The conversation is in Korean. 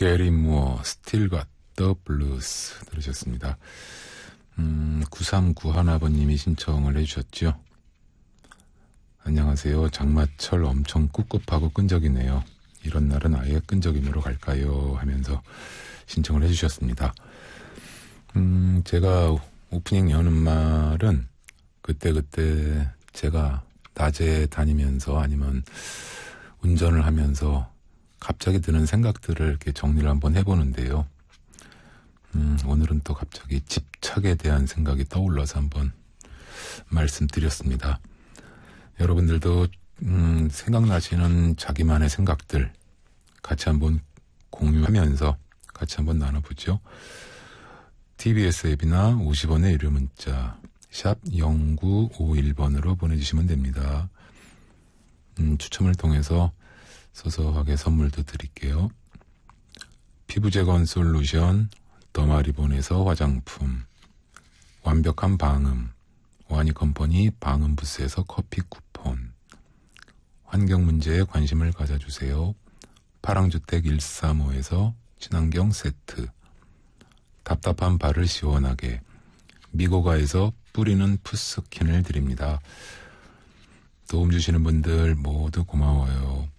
게리 무어, Still Got the Blues 들으셨습니다. 9391아버님이 신청을 해주셨죠. 안녕하세요. 장마철 엄청 꿉꿉하고 끈적이네요. 이런 날은 아예 끈적임으로 갈까요? 하면서 신청을 해주셨습니다. 제가 오프닝 여는 말은 그때 제가 낮에 다니면서 아니면 운전을 하면서 갑자기 드는 생각들을 이렇게 정리를 한번 해보는데요. 오늘은 또 갑자기 집착에 대한 생각이 떠올라서 한번 말씀드렸습니다. 여러분들도 생각나시는 자기만의 생각들 같이 한번 공유하면서 같이 한번 나눠보죠. TBS 앱이나 50원의 유료 문자 샵 0951번으로 보내주시면 됩니다. 추첨을 통해서 소소하게 선물도 드릴게요. 피부재건 솔루션 더마리본에서 화장품, 완벽한 방음 와니컴퍼니 방음부스에서 커피 쿠폰, 환경문제에 관심을 가져주세요. 파랑주택 135에서 친환경 세트, 답답한 발을 시원하게 미고가에서 뿌리는 푸스킨을 드립니다. 도움 주시는 분들 모두 고마워요.